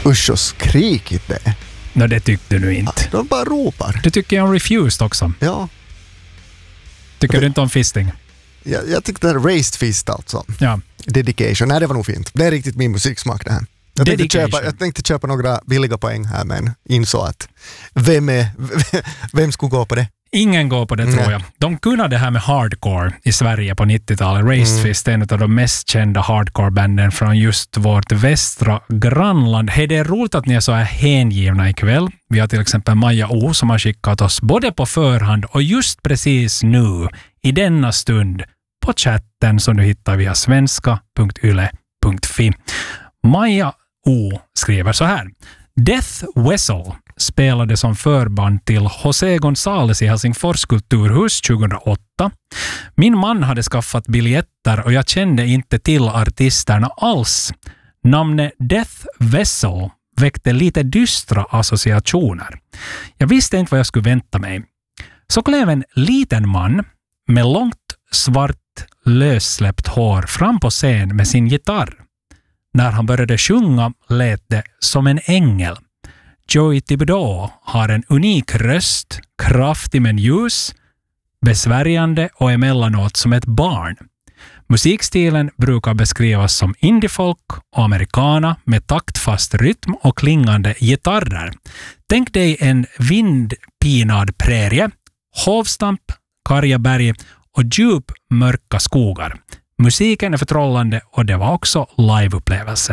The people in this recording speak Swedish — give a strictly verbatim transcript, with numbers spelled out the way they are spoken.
Usch och skrikigt det. No, det tyckte du inte. Ja, de bara ropar. Du tycker ju om Refused också. Ja. Tycker det, du inte om Fisting? Jag, jag tyckte det här Raised Fist alltså. Ja. Dedication. Nej, det var nog fint. Det är riktigt min musiksmak det här. Jag tänkte, köpa, jag tänkte köpa några billiga poäng här, men insåg att vem, är, vem skulle gå på det? Ingen går på det, tror jag. De kunde det här med hardcore i Sverige på nittiotalet. Raised mm. Fist är en av de mest kända hardcore-banden från just vårt västra grannland. Hej, det är roligt att ni är så här hängivna ikväll. Vi har till exempel Maja O som har skickat oss både på förhand och just precis nu, i denna stund, på chatten som du hittar via svenska punkt yle punkt fi. Maja O skriver så här. Death Wessel spelade som förband till José González i Helsingfors kulturhus tjugohundraåtta. Min man hade skaffat biljetter och jag kände inte till artisterna alls. Namnet Death Wessel väckte lite dystra associationer. Jag visste inte vad jag skulle vänta mig. Så klev en liten man med långt svart lössläppt hår fram på scen med sin gitarr. När han började sjunga lät det som en ängel. Joey Thibodeau har en unik röst, kraftig men ljus, besvärjande och emellanåt som ett barn. Musikstilen brukar beskrivas som indiefolk och americana med taktfast rytm och klingande gitarrer. Tänk dig en vindpinad prärie, hovstamp, karga berg och djup mörka skogar. Musiken är förtrollande och det var också liveupplevelse.